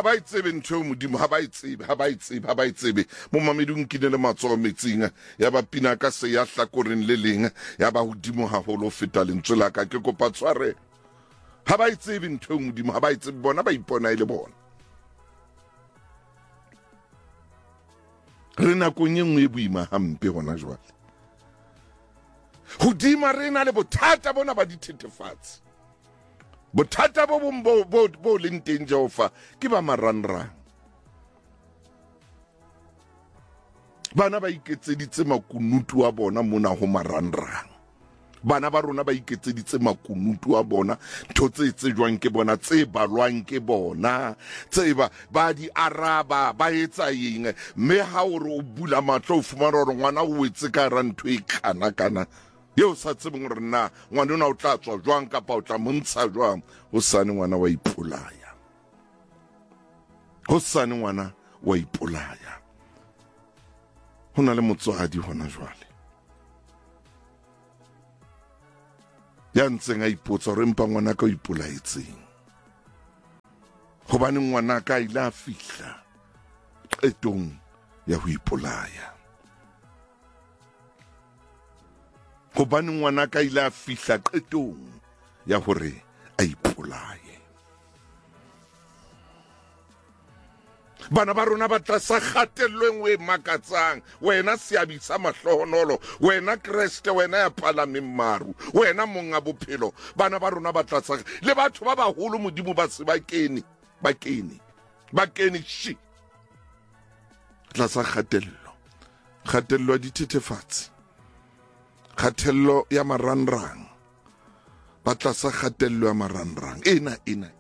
ha ba itsebe ntho modimo ha ba itsebe mo mamedung ke le matsogo metsing ya ba pina ka se ya hlakoreng le leng ya ba hodimo haholo feta lentswe la ka ke kopa tshware ha ba itsebe ntho modimo ha ba itsebe bona ba ipona ile bona re nakong e nngwe e boima hampe hona jwale hodima re na le bothata bona ba dithethefatsi bothata bo leng teng Jehova ke ba marangrang bana ba iketseditse makunutu a bona mona ho marangrang bana ba rona ba iketseditse makunutu a bona ntho tse tsejwang ke bona tse balwang ke bona tse ba di araba ba etsa eng mme ha o re o bula matlo o fumana hore ngwana o wetse ka ra ntho e kana yo sa tsebeng gore na ngwana ona o tla tswa jwang kapa o tla montsha jwang hosane ngwana wa ipolaya hosane ngwana wa ipolaya hona le motswadi hona jwale ya ntseng a ipotsa re mpa ngwana ka o ipolaetseng hobane ngwana ka ile a fihla qetong ya ho ipolaya hobane ngwana ka ile a fihla qetong ya hore a ipolaye bana ba rona ba tlasa kgatello e nngwe e makatsang wena seabisa mahlohonolo wena Kreste wena ya palameng maru wena monga bophelo bana ba rona ba tlasa le batho ba baholo modimo ba se ba kene shi tlasa kgatello ya dithethefatsi kgatello ya marangrang ba tlasa kgatello ya marangrang ena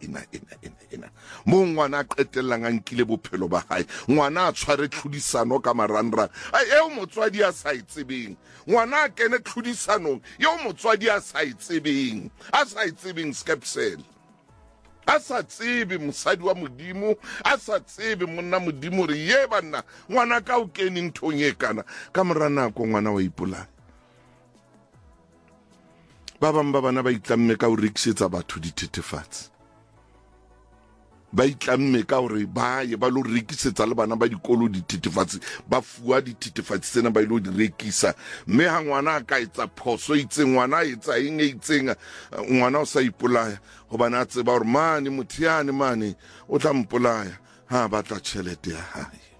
mo ngwana a qetellang a nkile bophelo ba hae ngwana a tshware tlhodisano ka marangrang eo motswadi a sa itsebeng ngwana a kene tlhodisanong eo motswadi a sa itsebeng skepsel a sa tsebe mosadi wa modimo a sa tsebe monna modimo re ye banna ngwana ka o kene nthong e kana ka mora nako ngwana wa ipolaya ba bang ba bana ba itlamme ka ho rekisetsa batho dithethefatsi ba itlamme ka hore ba ye ba lo rekisetsa le bana ba dikolo dithethefatsi ba fuwa dithethefatsi tsena ba ilo di rekisa mme ha ngwana ka etsa phoso itseng ngwana etsa eng itseng ngwana o sa ipolaya hobane a tseba hore mane mothiane mane o tla mpolaya ha ba tla tšhelete ya hae